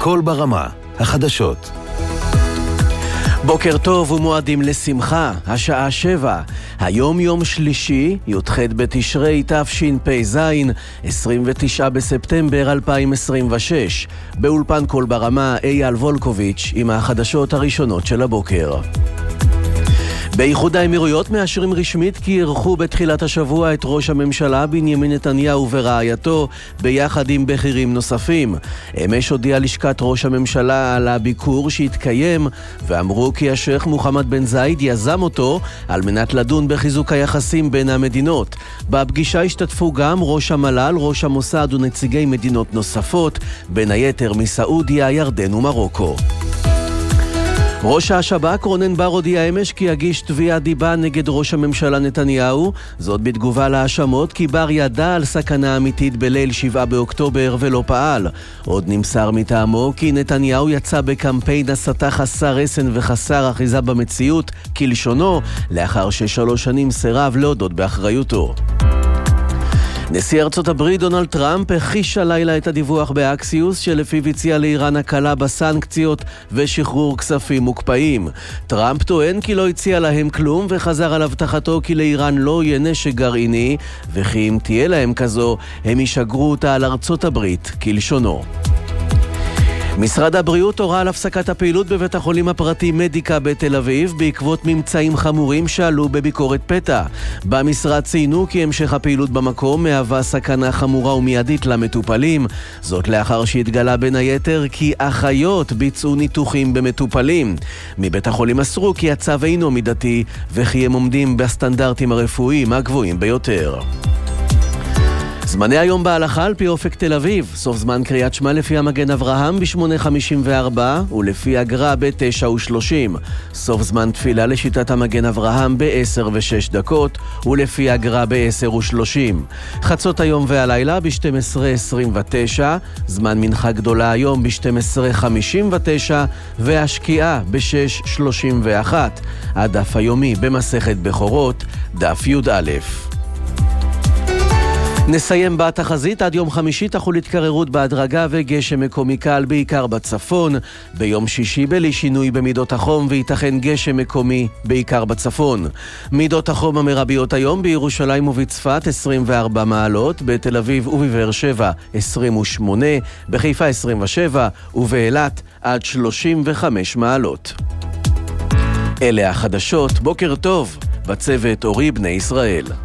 קול ברמה, החדשות. בוקר טוב ומועדים לשמחה, השעה 7. היום יום שלישי, י"ח בתשרי תשפ"ז, 29 בספטמבר 2026. באולפן קול ברמה, אייל וולקוביץ' עם החדשות הראשונות של הבוקר. באיחוד האמירויות מאשרים רשמית כי אירחו בתחילת השבוע את ראש הממשלה בנימין נתניהו ורעייתו ביחד עם בכירים נוספים. אמש הודיעה לשכת ראש הממשלה על הביקור שהתקיים, ואמרו כי השייך מוחמד בן זאיד יזם אותו על מנת לדון בחיזוק היחסים בין המדינות. בפגישה השתתפו גם ראש המל"ל, ראש המוסד ונציגי מדינות נוספות, בין היתר מסעודיה, ירדן ומרוקו. ראש השב"כ רונן בר הודיע אמש כי יגיש תביעת דיבה נגד ראש הממשלה נתניהו, זאת בתגובה להאשמות כי בר ידע על סכנה אמיתית בליל 7 באוקטובר ולא פעל. עוד נמסר מטעמו כי נתניהו יצא בקמפיין הסתה חסר רסן וחסר אחיזה במציאות, כלשונו, לאחר ש3 שנים סירב להודות באחריותו. נשיא ארצות הברית דונלד טראמפ הכחיש הלילה את הדיווח באקסיוס שלפיו הציע לאיראן הקלה בסנקציות ושחרור כספים מוקפאים. טראמפ טוען כי לא הציע להם כלום וחזר על הבטחתו כי לאיראן לא יהיה נשק גרעיני, וכי אם תהיה להם כזו הם ישגרו אותה על ארצות הברית, כלשונו. משרד הבריאות הורה על הפסקת הפעילות בבית החולים הפרטי מדיקה בתל אביב בעקבות ממצאים חמורים שעלו בביקורת פתע. במשרד ציינו כי המשך הפעילות במקום מהווה סכנה חמורה ומיידית למטופלים, זאת לאחר שהתגלה בין היתר כי אחיות ביצעו ניתוחים במטופלים. מבית החולים אסרו כי הצו אינו מידתי וכי הם עומדים בסטנדרטים הרפואיים הגבוהים ביותר. זמני היום בהלכה על פי אופק תל אביב, סוף זמן קריאת שמע לפי המגן אברהם ב-8:54 ולפי הגר"א ב-9:30. סוף זמן תפילה לשיטת המגן אברהם ב-10:06 ולפי הגר"א ב-10:30. חצות היום והלילה ב-12:29, זמן מנחה גדולה היום ב-12:59 והשקיעה ב-6:31. הדף היומי במסכת בכורות, דף י"א. נסיים בתחזית, עד יום חמישי תחול התקררות בהדרגה וגשם מקומי קל בעיקר בצפון. ביום שישי בלי שינוי במידות החום וייתכן גשם מקומי בעיקר בצפון. מידות החום המרביות היום בירושלים ובצפת 24 מעלות, בתל אביב ובבאר שבע 28, בחיפה 27 ובאילת עד 35 מעלות. אלה החדשות, בוקר טוב, בצוות אורי בני ישראל.